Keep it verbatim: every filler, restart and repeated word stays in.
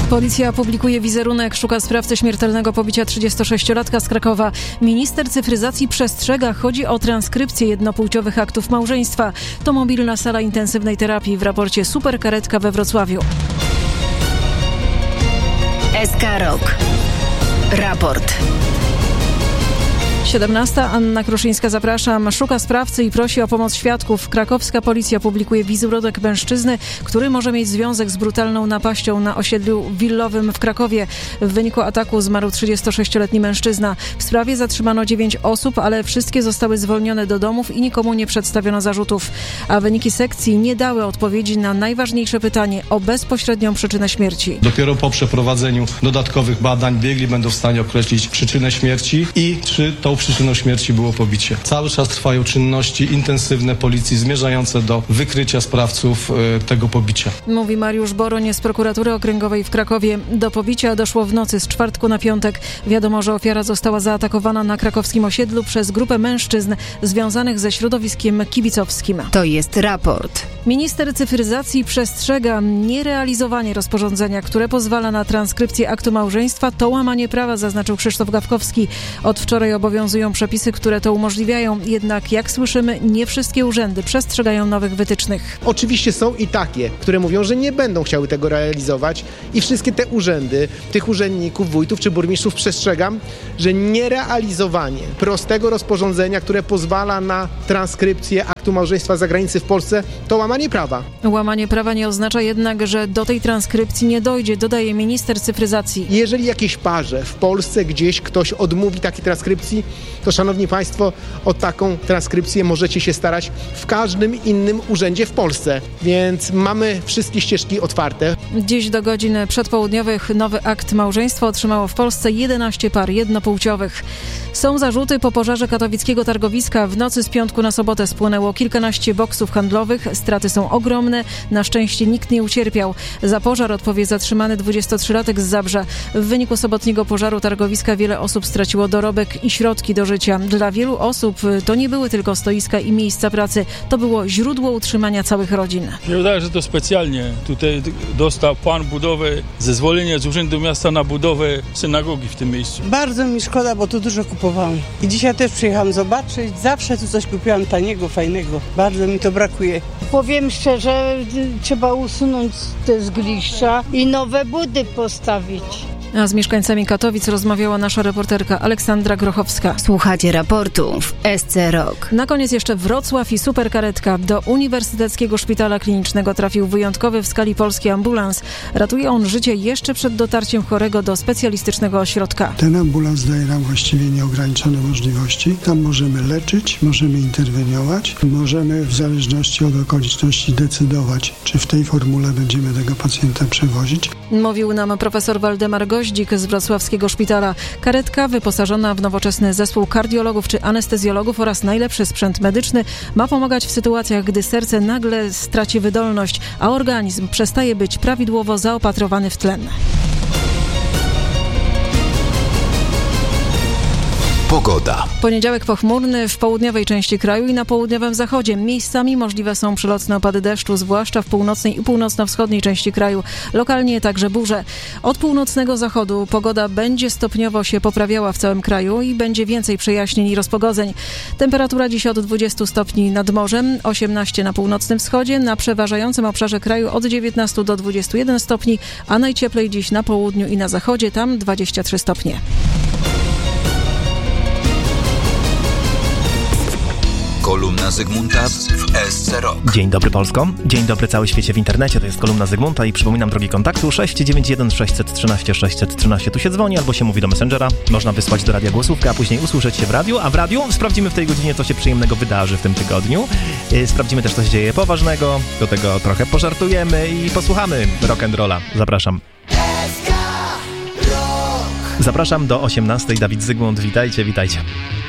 Policja publikuje wizerunek, szuka sprawcy śmiertelnego pobicia trzydziestosześciolatka z Krakowa. Minister cyfryzacji przestrzega, chodzi o transkrypcję jednopłciowych aktów małżeństwa. To mobilna sala intensywnej terapii w raporcie Superkaretka we Wrocławiu. S K Rok. Raport. siedemnasta. Anna Kruszyńska, zapraszam. Szuka sprawcy i prosi o pomoc świadków. Krakowska policja publikuje wizerunek mężczyzny, który może mieć związek z brutalną napaścią na osiedlu willowym w Krakowie. W wyniku ataku zmarł trzydziestosześcioletni mężczyzna. W sprawie zatrzymano dziewięć osób, ale wszystkie zostały zwolnione do domów i nikomu nie przedstawiono zarzutów. A wyniki sekcji nie dały odpowiedzi na najważniejsze pytanie o bezpośrednią przyczynę śmierci. Dopiero po przeprowadzeniu dodatkowych badań biegli będą w stanie określić przyczynę śmierci i czy tą przyczyną śmierci było pobicie. Cały czas trwają czynności intensywne policji zmierzające do wykrycia sprawców y, tego pobicia. Mówi Mariusz Boroń z prokuratury okręgowej w Krakowie. Do pobicia doszło w nocy z czwartku na piątek. Wiadomo, że ofiara została zaatakowana na krakowskim osiedlu przez grupę mężczyzn związanych ze środowiskiem kibicowskim. To jest raport. Minister cyfryzacji przestrzega, nierealizowanie rozporządzenia, które pozwala na transkrypcję aktu małżeństwa, to łamanie prawa, zaznaczył Krzysztof Gawkowski. Od wczoraj obowiązują przepisy, które to umożliwiają. Jednak, jak słyszymy, nie wszystkie urzędy przestrzegają nowych wytycznych. Oczywiście są i takie, które mówią, że nie będą chciały tego realizować i wszystkie te urzędy, tych urzędników, wójtów czy burmistrzów przestrzegam, że nierealizowanie prostego rozporządzenia, które pozwala na transkrypcję aktu małżeństwa za granicą w Polsce, to łamanie prawa. Łamanie prawa nie oznacza jednak, że do tej transkrypcji nie dojdzie, dodaje minister cyfryzacji. Jeżeli jakiejś parze w Polsce gdzieś ktoś odmówi takiej transkrypcji, to szanowni państwo, o taką transkrypcję możecie się starać w każdym innym urzędzie w Polsce. Więc mamy wszystkie ścieżki otwarte. Dziś do godzin przedpołudniowych nowy akt małżeństwa otrzymało w Polsce jedenaście par jednopłciowych. Są zarzuty po pożarze katowickiego targowiska. W nocy z piątku na sobotę spłonęło kilkanaście boksów handlowych. Straty są ogromne. Na szczęście nikt nie ucierpiał. Za pożar odpowie zatrzymany dwudziestotrzylatek z Zabrza. W wyniku sobotniego pożaru targowiska wiele osób straciło dorobek i środki do życia. Dla wielu osób to nie były tylko stoiska i miejsca pracy. To było źródło utrzymania całych rodzin. Nie wydaje się, że to specjalnie. Tutaj dostał pan budowę, zezwolenie z Urzędu Miasta na budowę synagogi w tym miejscu. Bardzo mi szkoda, bo tu dużo kupowałam. I dzisiaj też przyjechałam zobaczyć. Zawsze tu coś kupiłam taniego, fajnego. Bardzo mi to brakuje. Powiem szczerze, trzeba usunąć te zgliszcza i nowe budy postawić. A z mieszkańcami Katowic rozmawiała nasza reporterka Aleksandra Grochowska. Słuchacie raportu w S C Rok. Na koniec jeszcze Wrocław i Superkaretka. Do Uniwersyteckiego Szpitala Klinicznego trafił wyjątkowy w skali polskiej ambulans. Ratuje on życie jeszcze przed dotarciem chorego do specjalistycznego ośrodka. Ten ambulans daje nam właściwie nieograniczone możliwości. Tam możemy leczyć, możemy interweniować, możemy w zależności od okoliczności decydować, czy w tej formule będziemy tego pacjenta przewozić. Mówił nam profesor Waldemar Goździk z wrocławskiego szpitala. Karetka, wyposażona w nowoczesny zespół kardiologów czy anestezjologów oraz najlepszy sprzęt medyczny, ma pomagać w sytuacjach, gdy serce nagle straci wydolność, a organizm przestaje być prawidłowo zaopatrowany w tlen. Pogoda. Poniedziałek pochmurny w południowej części kraju i na południowym zachodzie. Miejscami możliwe są przelotne opady deszczu, zwłaszcza w północnej i północno-wschodniej części kraju. Lokalnie także burze. Od północnego zachodu pogoda będzie stopniowo się poprawiała w całym kraju i będzie więcej przejaśnień i rozpogodzeń. Temperatura dziś od dwudziestu stopni nad morzem, osiemnaście na północnym wschodzie, na przeważającym obszarze kraju od dziewiętnastu do dwudziestu jeden stopni, a najcieplej dziś na południu i na zachodzie, tam dwadzieścia trzy stopnie. Kolumna Zygmunta w S C Rok. Dzień dobry Polsko, dzień dobry cały świecie w internecie, to jest kolumna Zygmunta i przypominam drogi kontaktu sześć dziewięć jeden sześć jeden trzy sześć jeden trzy. Tu się dzwoni albo się mówi do Messengera, można wysłać do radia głosówkę, a później usłyszeć się w radiu, a w radiu sprawdzimy w tej godzinie, co się przyjemnego wydarzy w tym tygodniu. Sprawdzimy też, co się dzieje poważnego, do tego trochę pożartujemy i posłuchamy rock'n'rolla. Zapraszam. Zapraszam do osiemnastej. Dawid Zygmunt, witajcie, witajcie.